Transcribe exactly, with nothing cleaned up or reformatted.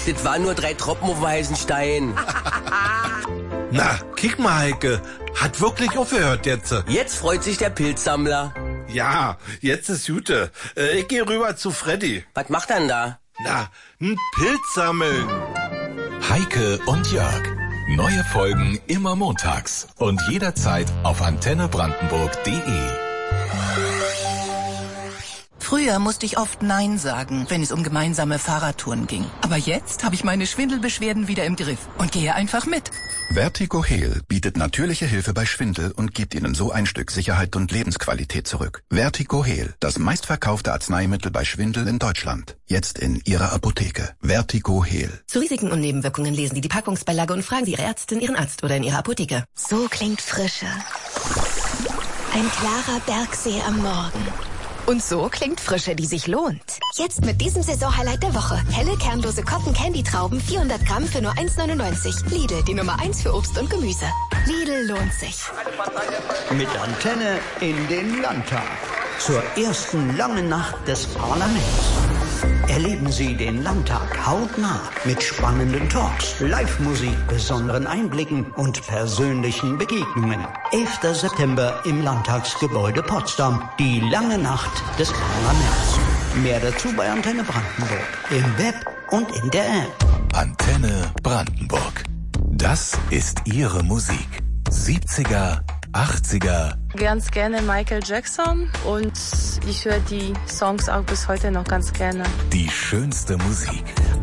Das waren nur drei Tropfen auf dem heißen Stein. Na, kick mal, Heike. Hat wirklich aufgehört jetzt. Jetzt freut sich der Pilzsammler. Ja, jetzt ist Jute. Äh, ich gehe rüber zu Freddy. Was macht er denn da? Na, ein Pilz sammeln. Heike und Jörg. Neue Folgen immer montags und jederzeit auf antenne brandenburg punkt de. Früher musste ich oft Nein sagen, wenn es um gemeinsame Fahrradtouren ging. Aber jetzt habe ich meine Schwindelbeschwerden wieder im Griff und gehe einfach mit. Vertigo Heal bietet natürliche Hilfe bei Schwindel und gibt Ihnen so ein Stück Sicherheit und Lebensqualität zurück. Vertigo Heal, das meistverkaufte Arzneimittel bei Schwindel in Deutschland. Jetzt in Ihrer Apotheke. Vertigo Heal. Zu Risiken und Nebenwirkungen lesen Sie die Packungsbeilage und fragen Sie Ihre Ärztin, Ihren Arzt oder in Ihrer Apotheke. So klingt Frische. Ein klarer Bergsee am Morgen. Und so klingt Frische, die sich lohnt. Jetzt mit diesem Saisonhighlight der Woche. Helle, kernlose Cotton-Candy-Trauben, vierhundert Gramm für nur eins neunundneunzig. Lidl, die Nummer eins für Obst und Gemüse. Lidl lohnt sich. Mit Antenne in den Landtag. Zur ersten langen Nacht des Parlaments. Erleben Sie den Landtag hautnah mit spannenden Talks, Live-Musik, besonderen Einblicken und persönlichen Begegnungen. elfter September im Landtagsgebäude Potsdam. Die lange Nacht des Parlaments. Mehr dazu bei Antenne Brandenburg. Im Web und in der App. Antenne Brandenburg. Das ist Ihre Musik. siebziger, achtziger. Ganz gerne Michael Jackson und ich höre die Songs auch bis heute noch ganz gerne. Die schönste Musik.